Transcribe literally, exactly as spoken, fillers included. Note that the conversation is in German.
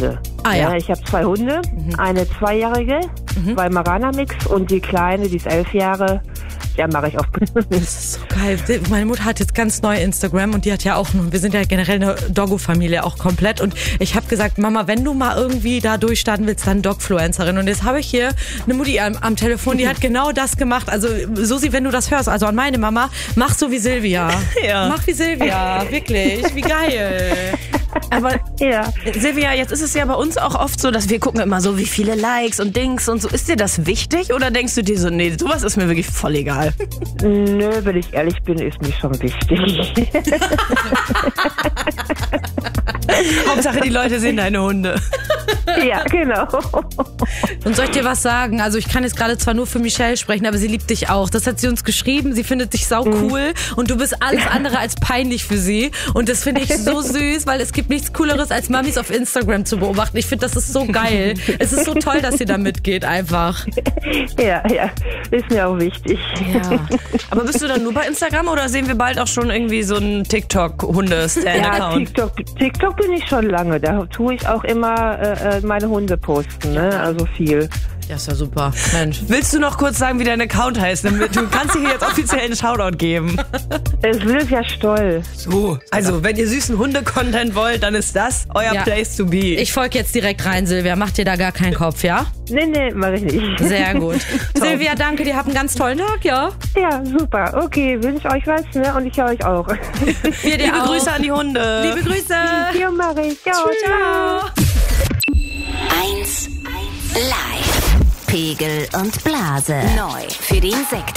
Hunde. Ah, ja. ja ich habe zwei Hunde, mhm. eine zweijährige, mhm. zwei Marana-Mix und die kleine, die ist elf Jahre. Ja, mache ich auch. Das ist so geil. Meine Mutter hat jetzt ganz neu Instagram und die hat ja auch noch, wir sind ja generell eine Doggo-Familie auch komplett und ich habe gesagt, Mama, wenn du mal irgendwie da durchstarten willst, dann Dogfluencerin. Und jetzt habe ich hier eine Mutti am, am Telefon, die hat genau das gemacht. Also Susi, wenn du das hörst, also an meine Mama, mach so wie Silvia. Ja. Mach wie Silvia, wirklich, wie geil. Aber ja. Silvia, jetzt ist es ja bei uns auch oft so, dass wir gucken immer so, wie viele Likes und Dings und so. Ist dir das wichtig oder denkst du dir so, nee, sowas ist mir wirklich voll egal? Nö, wenn ich ehrlich bin, ist mir schon wichtig. Hauptsache, die Leute sehen deine Hunde. Ja, genau. Und soll ich dir was sagen? Also ich kann jetzt gerade zwar nur für Michelle sprechen, aber sie liebt dich auch. Das hat sie uns geschrieben. Sie findet dich sau cool mhm. und du bist alles andere als peinlich für sie. Und das finde ich so süß, weil es gibt nichts Cooleres, als Mamis auf Instagram zu beobachten. Ich finde, das ist so geil. Es ist so toll, dass sie da mitgeht einfach. Ja, ja. Ist mir auch wichtig. Ja. Aber bist du dann nur bei Instagram oder sehen wir bald auch schon irgendwie so einen TikTok-Hunde-Stan-Account? Ja, TikTok, TikTok bin ich schon lange. Da tue ich auch immer äh, meine Hunde posten, ne? Also viel. Ja, ist ja super. Mensch. Willst du noch kurz sagen, wie dein Account heißt? Du kannst dir hier jetzt offiziell einen Shoutout geben. Silvia Stoll. So, also wenn ihr süßen Hunde-Content wollt, dann ist das euer ja. Place to be. Ich folge jetzt direkt rein, Silvia. Mach dir da gar keinen Kopf, ja? Nee, nee, mach ich nicht. Sehr gut. Silvia, danke dir. Habt einen ganz tollen Tag, ja? Ja, super. Okay, wünsche euch was, ne? Und ich höre euch auch. Wir dir Liebe auch. Grüße an die Hunde. Liebe Grüße. Ja, mach ich. Ciao, ciao. eins live. Pegel und Blase. Neu für den Sekt.